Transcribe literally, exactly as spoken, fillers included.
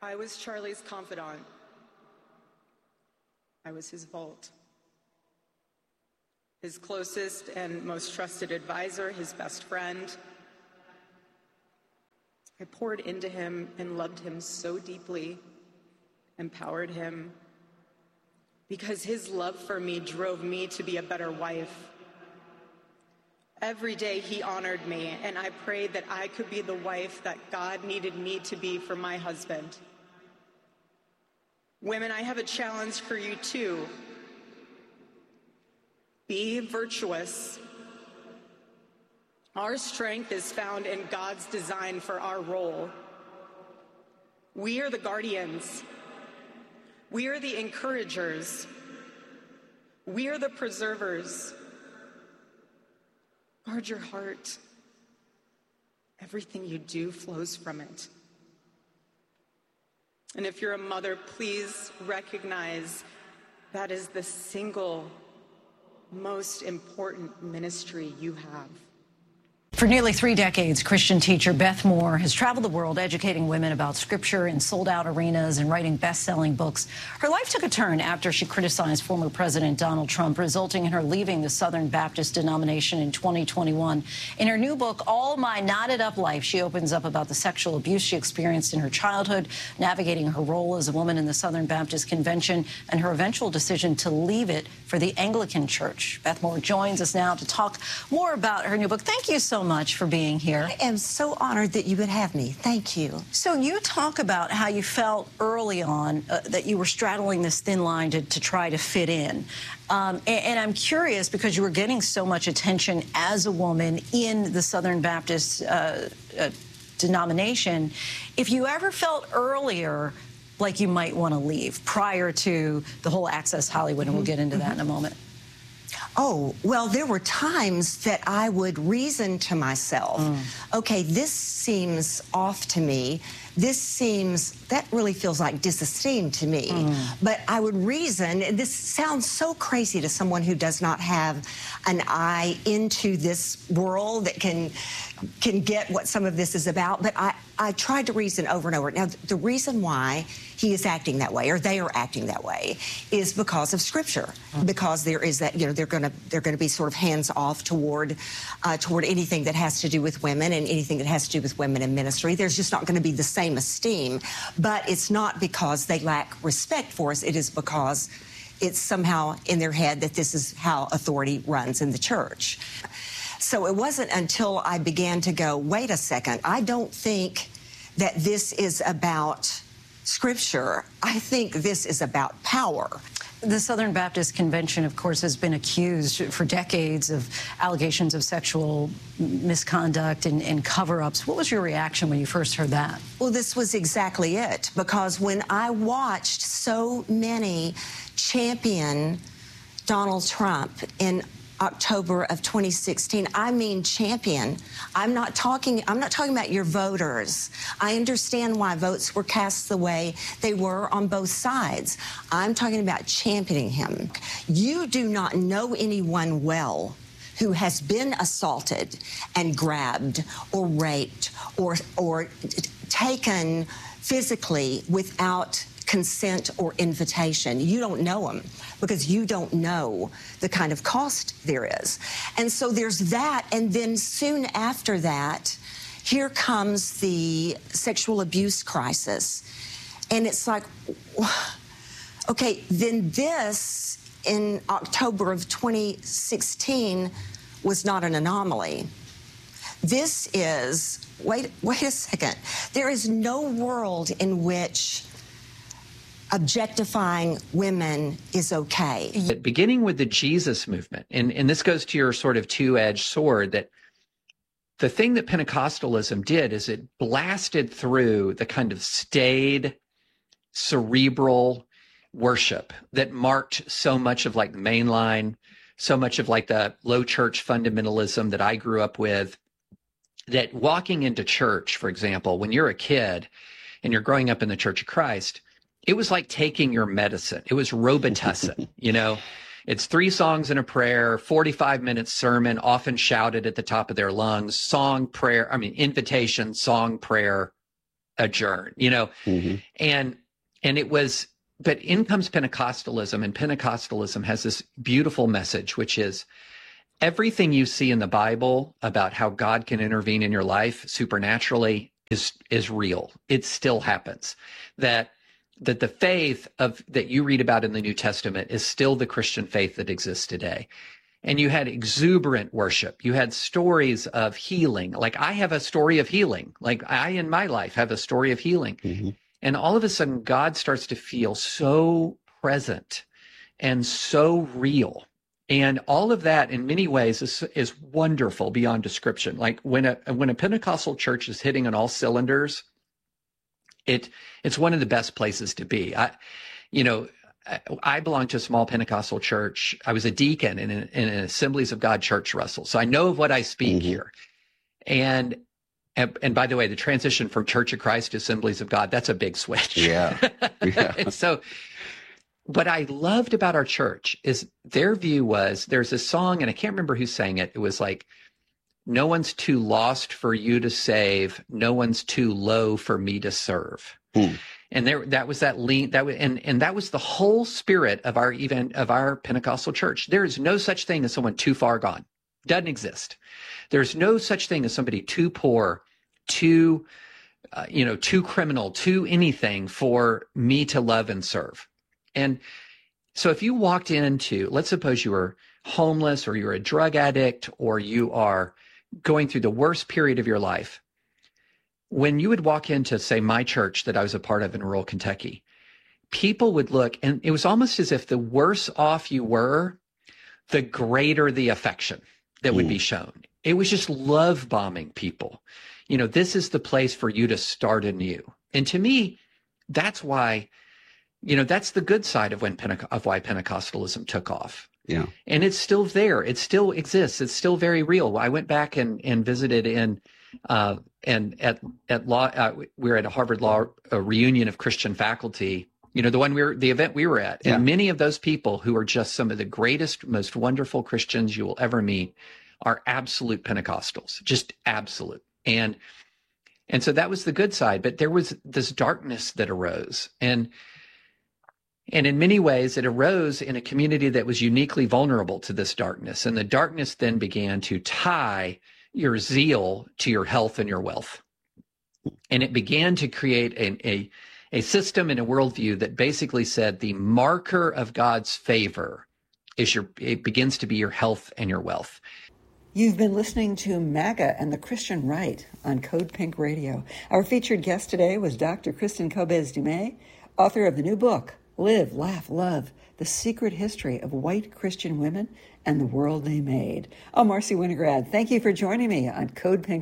I was Charlie's confidant. I was his vault. His closest and most trusted advisor, his best friend. I poured into him and loved him so deeply, empowered him, because his love for me drove me to be a better wife. Every day he honored me, and I prayed that I could be the wife that God needed me to be for my husband. Women, I have a challenge for you too. Be virtuous. Our strength is found in God's design for our role. We are the guardians. We are the encouragers. We are the preservers. Guard your heart. Everything you do flows from it. And if you're a mother, please recognize that is the single most important ministry you have. For nearly three decades, Christian teacher Beth Moore has traveled the world educating women about Scripture in sold-out arenas and writing best-selling books. Her life took a turn after she criticized former President Donald Trump, resulting in her leaving the Southern Baptist denomination in twenty twenty-one. In her new book, All My Knotted Up Life, she opens up about the sexual abuse she experienced in her childhood, navigating her role as a woman in the Southern Baptist Convention, and her eventual decision to leave it for the Anglican Church. Beth Moore joins us now to talk more about her new book. Thank you so much. much for being here. I am so honored that you would have me. Thank you. So you talk about how you felt early on uh, that you were straddling this thin line to, to try to fit in. Um, and, and I'm curious, because you were getting so much attention as a woman in the Southern Baptist uh, uh, denomination, if you ever felt earlier like you might want to leave prior to the whole Access Hollywood, and we'll get into that in a moment. Oh, well, there were times that I would reason to myself, mm. okay, this seems off to me. This seems, that really feels like disesteem to me. Mm. But I would reason, and this sounds so crazy to someone who does not have an eye into this world that can can get what some of this is about, but I, I tried to reason over and over. Now, the reason why he is acting that way, or they are acting that way, is because of Scripture. Mm. Because there is that, you know, they're going to they're going to be sort of hands off toward uh, toward anything that has to do with women and anything that has to do with women in ministry. There's just not going to be the same esteem, but it's not because they lack respect for us. It is because it's somehow in their head that this is how authority runs in the church. So it wasn't until I began to go, wait a second, I don't think that this is about Scripture. I think this is about power. The Southern Baptist Convention, of course, has been accused for decades of allegations of sexual misconduct and, and cover-ups. What was your reaction when you first heard that? Well, this was exactly it, because when I watched so many champion Donald Trump in October of twenty sixteen, I mean champion. I'm not talking I'm not talking about your voters. I understand why votes were cast the way they were on both sides. I'm talking about championing him. You do not know anyone well who has been assaulted and grabbed or raped or or taken physically without consent or invitation. You don't know them because you don't know the kind of cost there is. And so there's that, and then soon after that, here comes the sexual abuse crisis. And it's like, okay, then this in October of twenty sixteen was not an anomaly. This is, wait, wait a second. There is no world in which objectifying women is okay. Beginning with the Jesus movement, and, and this goes to your sort of two-edged sword, that the thing that Pentecostalism did is it blasted through the kind of staid, cerebral worship that marked so much of like the mainline, so much of like the low church fundamentalism that I grew up with, that walking into church, for example, when you're a kid and you're growing up in the Church of Christ, it was like taking your medicine. It was Robitussin, you know. It's three songs and a prayer, forty-five minute sermon, often shouted at the top of their lungs, song, prayer, I mean, invitation, song, prayer, adjourn, you know, mm-hmm. and, and it was, but in comes Pentecostalism, and Pentecostalism has this beautiful message, which is everything you see in the Bible about how God can intervene in your life supernaturally is, is real. It still happens. That, that the faith of that you read about in the New Testament is still the Christian faith that exists today. And you had exuberant worship. You had stories of healing. Like I have a story of healing. Like I, in my life, have a story of healing. Mm-hmm. And all of a sudden, God starts to feel so present and so real. And all of that, in many ways, is, is wonderful beyond description. Like when a when a Pentecostal church is hitting on all cylinders, it it's one of the best places to be. I, you know. I belong to a small Pentecostal church. I was a deacon in an, in an Assemblies of God church, Russell. So I know of what I speak mm-hmm. here. And, and and by the way, the transition from Church of Christ to Assemblies of God, that's a big switch. Yeah. yeah. And so what I loved about our church is their view was, there's a song, and I can't remember who sang it. It was like, no one's too lost for you to save. No one's too low for me to serve. Mm. And there, that was that lean, that was, and, and that was the whole spirit of our event, of our Pentecostal church. There is no such thing as someone too far gone. Doesn't exist. There's no such thing as somebody too poor, too, uh, you know, too criminal, too anything for me to love and serve. And so if you walked into, let's suppose you were homeless or you're a drug addict or you are going through the worst period of your life, when you would walk into, say, my church that I was a part of in rural Kentucky, people would look, and it was almost as if the worse off you were, the greater the affection that would mm. be shown. It was just love bombing people. You know, this is the place for you to start anew. And to me, that's why, you know, that's the good side of when Pente- of why Pentecostalism took off. Yeah. And it's still there. It still exists. It's still very real. I went back and, and visited in Uh, and at at law, uh, we were at a Harvard Law a reunion of Christian faculty. You know, the one we were, the event we were at, yeah. and many of those people who are just some of the greatest, most wonderful Christians you will ever meet are absolute Pentecostals, just absolute. And and so that was the good side, but there was this darkness that arose, and and in many ways it arose in a community that was uniquely vulnerable to this darkness, and the darkness then began to tie your zeal to your health and your wealth. And it began to create a, a, a system and a worldview that basically said the marker of God's favor is your, it begins to be your health and your wealth. You've been listening to MAGA and the Christian Right on Code Pink Radio. Our featured guest today was Doctor Kristin Kobes Du Mez, author of the new book, Live, Laugh, Love, The Secret History of White Christian Women and the World They Made. I'm Marcy Winograd. Thank you for joining me on Code Pink